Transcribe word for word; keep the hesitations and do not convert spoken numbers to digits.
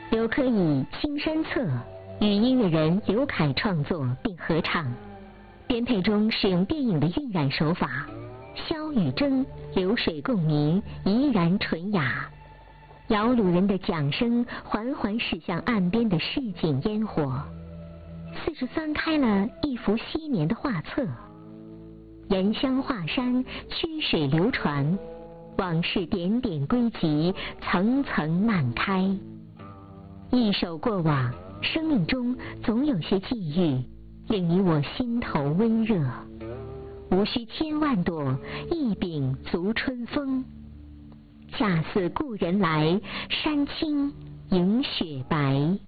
刘珂以《青山侧》与音乐人刘凯创作并合唱，编配中使用电影的晕染手法，箫与筝流水共鸣，怡然纯雅。摇橹人的桨声缓缓驶向岸边的市井烟火，似是翻开了一幅昔年的画册。沿湘画山，曲水流传，往事点点归集，层层漫开。一首过往，生命中总有些际遇，令你我心头温热。无需千万朵，一柄足春风。恰似故人来，山青迎雪白。